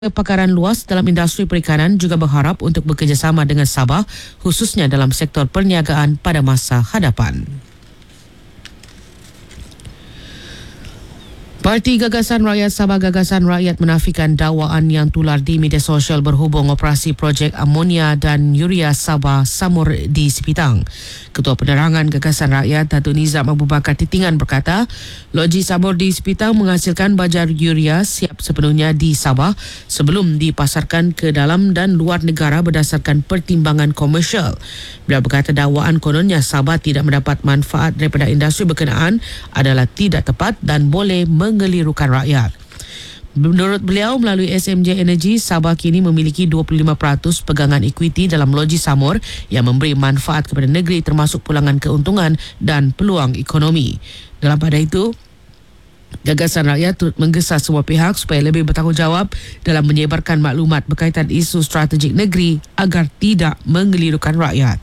Pakaran luas dalam industri perikanan juga berharap untuk bekerjasama dengan Sabah khususnya dalam sektor perniagaan pada masa hadapan. Parti Gagasan Rakyat Sabah Gagasan Rakyat menafikan dakwaan yang tular di media sosial berhubung operasi projek amonia dan urea Sabah Samur di Sipitang. Ketua Penerangan Gagasan Rakyat Datuk Nizam Abu Bakar Titingan berkata, loji Samur di Sipitang menghasilkan bajar urea siap sepenuhnya di Sabah sebelum dipasarkan ke dalam dan luar negara berdasarkan pertimbangan komersial. Beliau berkata dakwaan kononnya Sabah tidak mendapat manfaat daripada industri berkenaan adalah tidak tepat dan boleh mengelirukan rakyat. Menurut beliau, melalui SMJ Energy, Sabah kini memiliki 25% pegangan equity dalam loji Samur yang memberi manfaat kepada negeri termasuk pulangan keuntungan dan peluang ekonomi. Dalam pada itu, Gagasan Rakyat turut menggesa semua pihak supaya lebih bertanggungjawab dalam menyebarkan maklumat berkaitan isu strategik negeri agar tidak mengelirukan rakyat.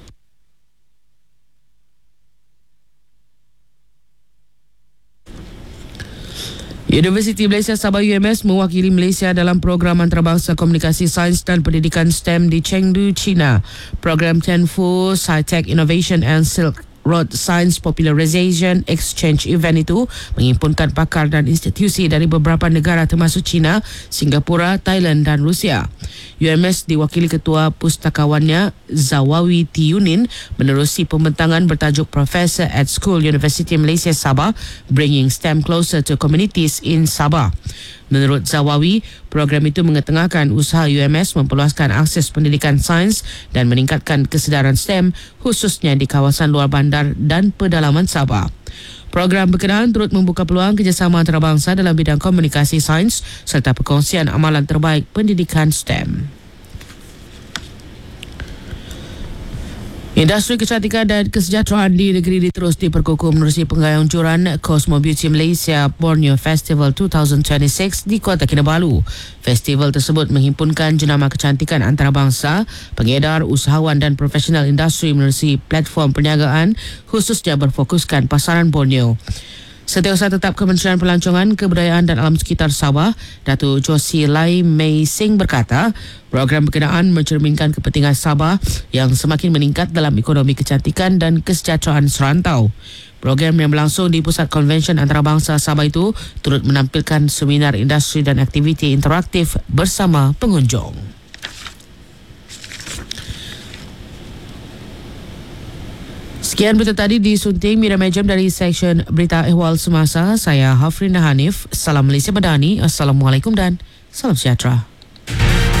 Universiti Malaysia Sabah UMS mewakili Malaysia dalam program antarabangsa komunikasi sains dan pendidikan STEM di Chengdu, China. Program Tianfu Sci-Tech Innovation and Silk Road Science Popularization Exchange Event itu menghimpunkan pakar dan institusi dari beberapa negara termasuk China, Singapura, Thailand dan Rusia. UMS diwakili Ketua Pustakawannya Zawawi Tiyunin menerusi pembentangan bertajuk Professor at School University Malaysia Sabah Bringing STEM Closer to Communities in Sabah. Menurut Zawawi, program itu mengetengahkan usaha UMS memperluaskan akses pendidikan sains dan meningkatkan kesedaran STEM khususnya di kawasan luar bandar dan pedalaman Sabah. Program berkenaan turut membuka peluang kerjasama antarabangsa dalam bidang komunikasi sains serta perkongsian amalan terbaik pendidikan STEM. Industri kecantikan dan kesejahteraan di negeri terus diperkukuh menerusi penganjuran Cosmo Beauty Malaysia Borneo Festival 2026 di Kota Kinabalu. Festival tersebut menghimpunkan jenama kecantikan antarabangsa, pengedar, usahawan dan profesional industri menerusi platform perniagaan khususnya berfokuskan pasaran Borneo. Setiausaha Tetap Kementerian Pelancongan, Kebudayaan dan Alam Sekitar Sabah, Datuk Josie Lai Mei Sing berkata, program berkenaan mencerminkan kepentingan Sabah yang semakin meningkat dalam ekonomi kecantikan dan kesejahteraan serantau. Program yang berlangsung di Pusat Konvensyen Antarabangsa Sabah itu turut menampilkan seminar industri dan aktiviti interaktif bersama pengunjung. Sekian berita tadi disunting Mira Mejam dari Seksyen Berita Ehwal Semasa. Saya Hafrina Hanif. Salam Malaysia Madani. Assalamualaikum dan salam sejahtera.